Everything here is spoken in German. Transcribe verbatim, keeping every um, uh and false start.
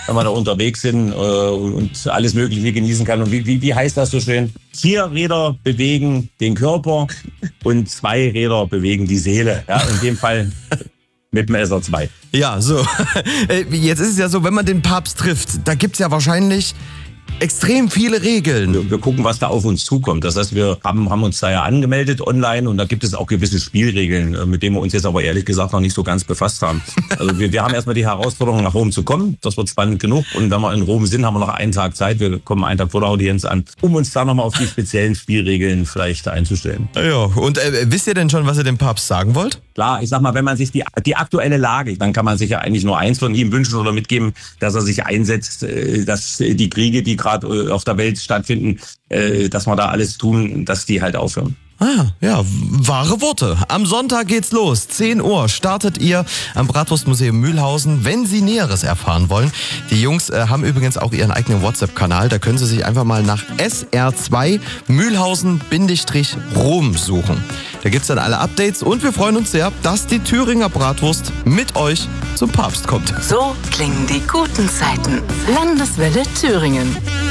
wenn wir da unterwegs sind äh, und alles Mögliche genießen kann. Und wie, wie, wie heißt das so schön? Vier Räder bewegen den Körper und zwei Räder bewegen die Seele. Ja, in dem Fall mit dem S R zwei. Ja, so. Jetzt ist es ja so, wenn man den Papst trifft, da gibt's ja wahrscheinlich extrem viele Regeln. Wir, wir gucken, was da auf uns zukommt. Das heißt, wir haben, haben uns da ja angemeldet online und da gibt es auch gewisse Spielregeln, mit denen wir uns jetzt aber ehrlich gesagt noch nicht so ganz befasst haben. Also wir, wir haben erstmal die Herausforderung, nach Rom zu kommen. Das wird spannend genug. Und wenn wir in Rom sind, haben wir noch einen Tag Zeit. Wir kommen einen Tag vor der Audienz an, um uns da nochmal auf die speziellen Spielregeln vielleicht einzustellen. Ja, und äh, wisst ihr denn schon, was ihr dem Papst sagen wollt? Klar, ich sag mal, wenn man sich die, die aktuelle Lage, dann kann man sich ja eigentlich nur eins von ihm wünschen oder mitgeben, dass er sich einsetzt, dass die Kriege, die gerade auf der Welt stattfinden, dass wir da alles tun, dass die halt aufhören. Ah, ja, wahre Worte. Am Sonntag geht's los. zehn Uhr startet ihr am Bratwurstmuseum Mühlhausen, wenn Sie Näheres erfahren wollen. Die Jungs äh, haben übrigens auch ihren eigenen WhatsApp-Kanal. Da können Sie sich einfach mal nach S R zwei Mühlhausen-Rom suchen. Da gibt's dann alle Updates und wir freuen uns sehr, dass die Thüringer Bratwurst mit euch zum Papst kommt. So klingen die guten Zeiten. Landeswelle Thüringen.